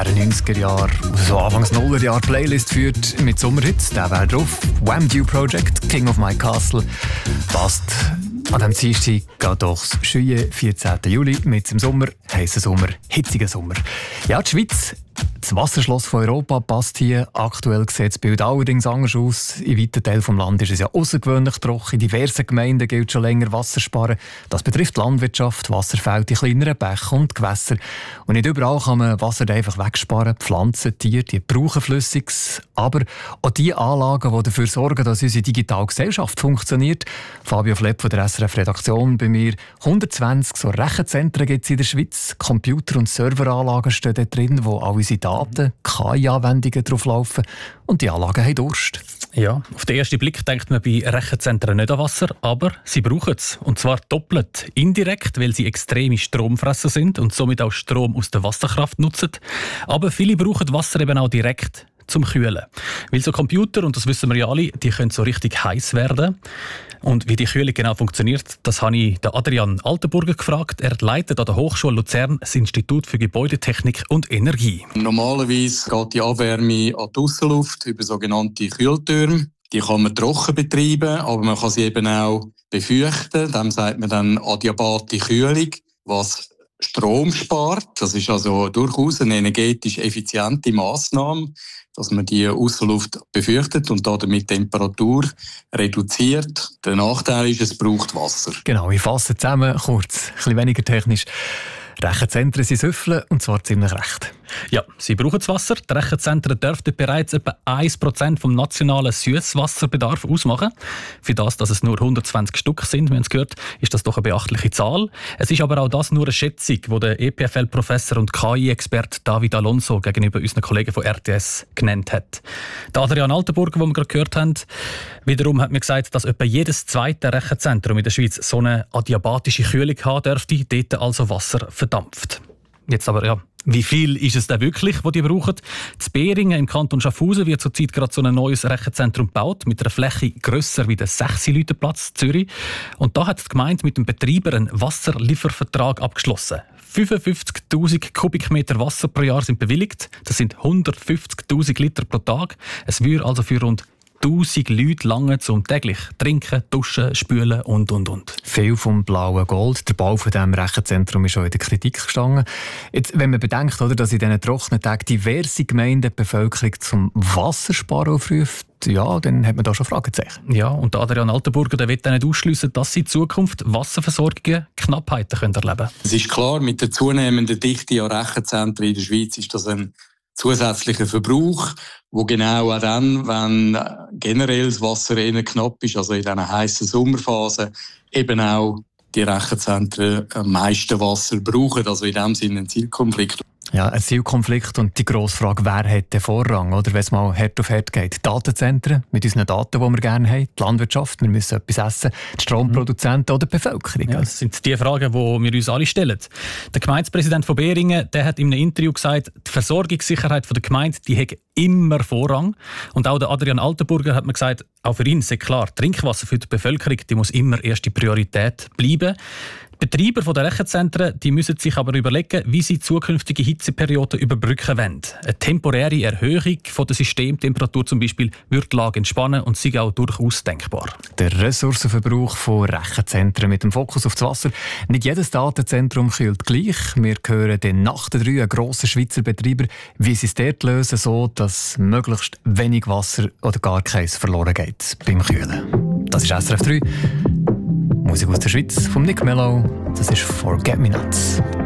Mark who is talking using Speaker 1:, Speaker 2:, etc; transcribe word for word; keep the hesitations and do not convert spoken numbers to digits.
Speaker 1: wer neunziger Jahre, so Anfangs Nuller Jahre Playlist führt mit Sommerhits, der wäre drauf. Wham! Dew Project, King of My Castle. Passt an diesem Dienstag geht durchs Schüie, vierzehnten Juli, mit im Sommer, heissen Sommer, hitzigen Sommer. Ja, die Schweiz, das Wasserschloss von Europa, passt hier. Aktuell sieht das Bild allerdings anders aus. In weiten Teilen des Landes ist es ja außergewöhnlich trocken. In diversen Gemeinden gilt schon länger Wassersparen. Das betrifft die Landwirtschaft, Wasserfälle, kleinere Bäche und Gewässer. Und nicht überall kann man Wasser einfach wegsparen. Pflanzen, Tiere, die brauchen Flüssiges. Aber auch die Anlagen, die dafür sorgen, dass unsere digitale Gesellschaft funktioniert. Fabio Flepp von der S R F-Redaktion bei mir. hundertzwanzig so Rechenzentren gibt es in der Schweiz. Computer- und Serveranlagen stehen dort drin, wo all unsere Daten, K I-Anwendungen drauf laufen. Und die Anlagen haben Durst.
Speaker 2: Ja, auf den ersten Blick denkt man bei Rechenzentren nicht an Wasser, aber sie brauchen es. Und zwar doppelt. Indirekt, weil sie extreme Stromfresser sind und somit auch Strom aus der Wasserkraft nutzen. Aber viele brauchen Wasser eben auch direkt zum Kühlen. Weil so Computer, und das wissen wir ja alle, die können so richtig heiß werden. Und wie die Kühlung genau funktioniert, das habe ich den Adrian Altenburger gefragt. Er leitet an der Hochschule Luzern das Institut für Gebäudetechnik und Energie.
Speaker 3: Normalerweise geht die Abwärme an die Aussenluft über sogenannte Kühltürme. Die kann man trocken betreiben, aber man kann sie eben auch befeuchten. Dem sagt man dann adiabate Kühlung, was Strom spart. Das ist also durchaus eine energetisch effiziente Massnahme, dass man die Aussenluft befeuchtet und damit die Temperatur reduziert. Der Nachteil ist, es braucht Wasser.
Speaker 1: Genau, ich fasse zusammen, kurz, ein bisschen weniger technisch. Rechenzentren sind Süffeln, und zwar ziemlich recht.
Speaker 2: Ja, sie brauchen das Wasser. Die Rechenzentren dürften bereits etwa ein Prozent vom nationalen Süßwasserbedarf ausmachen. Für das, dass es nur hundertzwanzig Stück sind, wir haben es gehört, ist das doch eine beachtliche Zahl. Es ist aber auch das nur eine Schätzung, die der E P F L-Professor und K I-Experte David Alonso gegenüber unseren Kollegen von R T S genannt hat. Der Adrian Altenburger, den wir gerade gehört haben, wiederum hat mir gesagt, dass etwa jedes zweite Rechenzentrum in der Schweiz so eine adiabatische Kühlung haben dürfte, dort also Wasser verdampft. Jetzt aber, ja, wie viel ist es denn wirklich, was die brauchen? In Behringen im Kanton Schaffhausen wird zurzeit gerade so ein neues Rechenzentrum gebaut, mit einer Fläche grösser wie der Sechsi-Lütenplatz Zürich. Und da hat die Gemeinde mit dem Betreiber einen Wasserliefervertrag abgeschlossen. fünfundfünfzigtausend Kubikmeter Wasser pro Jahr sind bewilligt. Das sind hundertfünfzigtausend Liter pro Tag. Es würde also für rund tausend Leute lange zum täglich trinken, duschen, spülen und, und, und.
Speaker 1: Viel vom blauen Gold. Der Bau von diesem Rechenzentrum ist schon in der Kritik gestanden. Jetzt, wenn man bedenkt, oder, dass in diesen trockenen Tagen diverse Gemeinden die Bevölkerung zum Wassersparen aufruft, ja, dann hat man da schon Fragezeichen.
Speaker 2: Ja, und der Adrian Altenburger der will dann nicht ausschliessen, dass sie in Zukunft Wasserversorgungen Knappheiten können erleben können.
Speaker 3: Es ist klar, mit der zunehmenden Dichte an Rechenzentren in der Schweiz ist das ein zusätzlicher Verbrauch, wo genau auch dann, wenn generell das Wasser eher knapp ist, also in dieser heissen Sommerphase, eben auch die Rechenzentren am meisten Wasser brauchen. Also in dem Sinne ein Zielkonflikt.
Speaker 1: Ja, ein Zielkonflikt und die grosse Frage, wer hat den Vorrang, oder? Wenn es mal Herd auf Herd geht. Datenzentren mit unseren Daten, die wir gerne haben, die Landwirtschaft, wir müssen etwas essen, die Stromproduzenten oder die Bevölkerung.
Speaker 2: Ja, das sind die Fragen, die wir uns alle stellen. Der Gemeindepräsident von Behringen, der hat in einem Interview gesagt, die Versorgungssicherheit der Gemeinde, die hat immer Vorrang. Und auch der Adrian Altenburger hat mir gesagt, auch für ihn ist klar, Trinkwasser für die Bevölkerung, die muss immer erste Priorität bleiben. Die Betreiber der Rechenzentren die müssen sich aber überlegen, wie sie zukünftige Hitzeperioden überbrücken wollen. Eine temporäre Erhöhung von der Systemtemperatur zum Beispiel würde die Lage entspannen und sei auch durchaus denkbar.
Speaker 1: Der Ressourcenverbrauch von Rechenzentren mit dem Fokus auf das Wasser. Nicht jedes Datenzentrum kühlt gleich. Wir hören den nach der drei einen grossen Schweizer Betreiber, wie sie es dort lösen, so dass möglichst wenig Wasser oder gar keins verloren geht beim Kühlen. Das ist S R F drei. Musik aus der Schweiz von Nick Mello. Das ist Forget Me Nots.